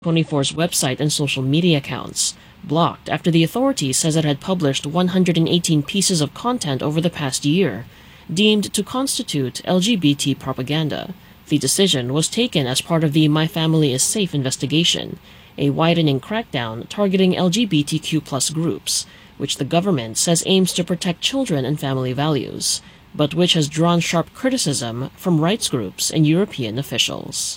24's website and social media accounts, blocked after the authority says it had published 118 pieces of content over the past year, deemed to constitute LGBT propaganda. The decision was taken as part of the My Family is Safe investigation, a widening crackdown targeting LGBTQ+ groups, which the government says aims to protect children and family values, but which has drawn sharp criticism from rights groups and European officials.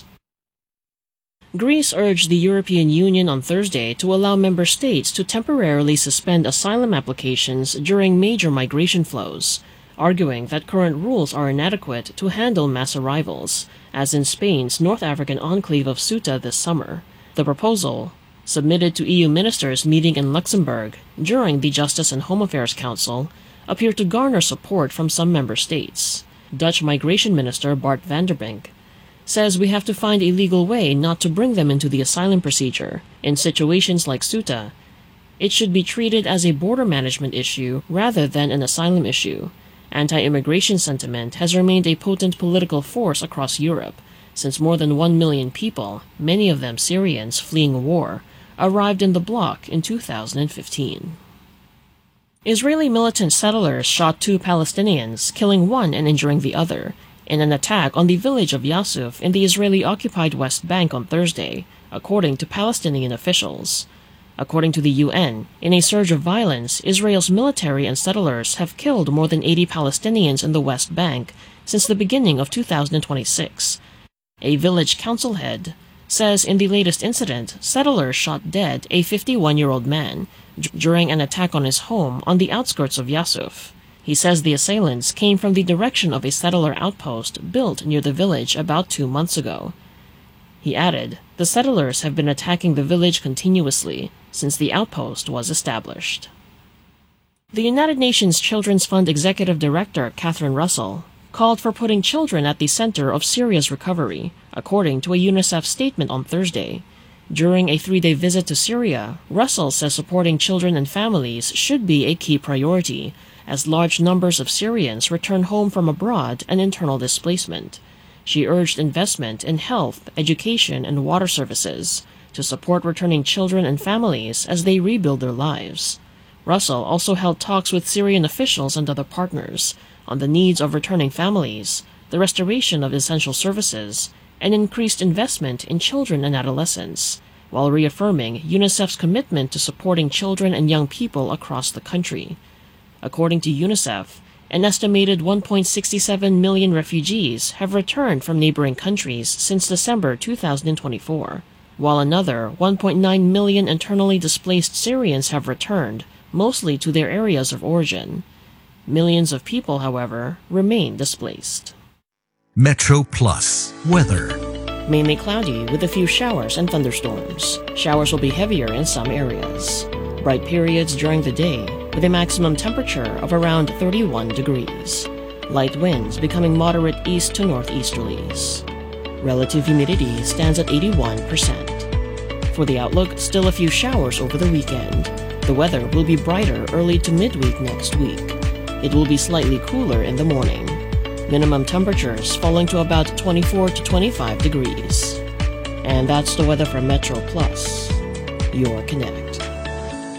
Greece urged the European Union on Thursday to allow member states to temporarily suspend asylum applications during major migration flows, arguing that current rules are inadequate to handle mass arrivals, as in Spain's North African enclave of Ceuta this summer. The proposal, submitted to EU ministers meeting in Luxembourg during the Justice and Home Affairs Council, appeared to garner support from some member states. Dutch Migration Minister Bart van der Brink says we have to find a legal way not to bring them into the asylum procedure. In situations like Ceuta, it should be treated as a border management issue rather than an asylum issue. Anti-immigration sentiment has remained a potent political force across Europe, since more than 1 million people, many of them Syrians fleeing war, arrived in the bloc in 2015. Israeli militant settlers shot 2 Palestinians, killing one and injuring the other, in an attack on the village of Yasuf in the Israeli-occupied West Bank on Thursday, according to Palestinian officials. According to the UN, in a surge of violence, Israel's military and settlers have killed more than 80 Palestinians in the West Bank since the beginning of 2026. A village council head says in the latest incident, settlers shot dead a 51-year-old man during an attack on his home on the outskirts of Yasuf. He says the assailants came from the direction of a settler outpost built near the village about 2 months ago. He added, the settlers have been attacking the village continuously since the outpost was established. The United Nations Children's Fund Executive Director Catherine Russell called for putting children at the center of Syria's recovery, according to a UNICEF statement on Thursday. During a 3-day visit to Syria, Russell says supporting children and families should be a key priority, as large numbers of Syrians return home from abroad and internal displacement. She urged investment in health, education, and water services to support returning children and families as they rebuild their lives. Russell also held talks with Syrian officials and other partners on the needs of returning families, the restoration of essential services, and increased investment in children and adolescents, while reaffirming UNICEF's commitment to supporting children and young people across the country. According to UNICEF, an estimated 1.67 million refugees have returned from neighboring countries since December 2024, while another 1.9 million internally displaced Syrians have returned, mostly to their areas of origin. Millions of people, however, remain displaced. Metro Plus weather. Mainly cloudy with a few showers and thunderstorms. Showers will be heavier in some areas. Bright periods during the day, with a maximum temperature of around 31 degrees. Light winds becoming moderate east to northeasterlies. Relative humidity stands at 81%. For the outlook, still a few showers over the weekend. The weather will be brighter early to midweek next week. It will be slightly cooler in the morning. Minimum temperatures falling to about 24 to 25 degrees. And that's the weather from Metro Plus, your connect.